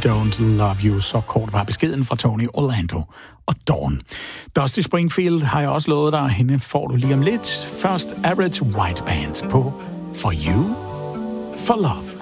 Don't Love You. Så kort var beskeden fra Tony Orlando og Dawn. Dusty Springfield har jeg også lovet dig, og hende får du lige om lidt. Først Average White Band på For You, For Love.